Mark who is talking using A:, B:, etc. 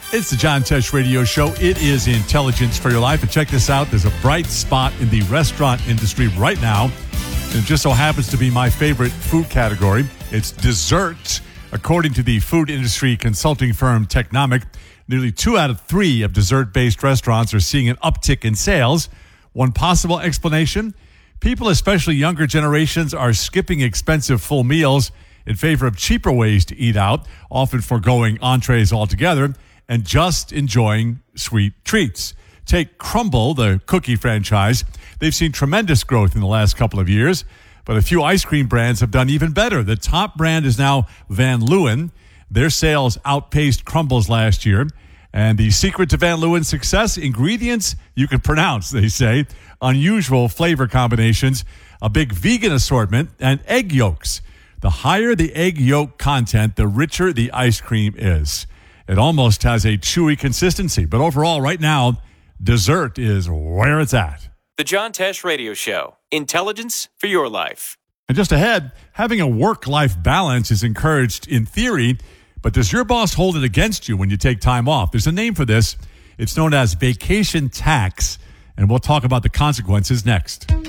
A: It's the John Tesh Radio Show. It is intelligence for your life. And check this out. There's a bright spot in the restaurant industry right now. And it just so happens to be my favorite food category. It's desserts. According to the food industry consulting firm Technomic, nearly 2 out of 3 of dessert-based restaurants are seeing an uptick in sales. One possible explanation, people, especially younger generations, are skipping expensive full meals in favor of cheaper ways to eat out, often foregoing entrees altogether, and just enjoying sweet treats. Take Crumbl, the cookie franchise. They've seen tremendous growth in the last couple of years, but a few ice cream brands have done even better. The top brand is now Van Leeuwen. Their sales outpaced Crumbl's last year. And the secret to Van Leeuwen's success, ingredients you can pronounce, they say, unusual flavor combinations, a big vegan assortment, and egg yolks. The higher the egg yolk content, the richer the ice cream is. It almost has a chewy consistency, but overall, right now, dessert is where it's at.
B: The John Tesh Radio Show. Intelligence for your life.
A: And just ahead, having a work-life balance is encouraged in theory, but does your boss hold it against you when you take time off? There's a name for this. It's known as vacation tax, and we'll talk about the consequences next.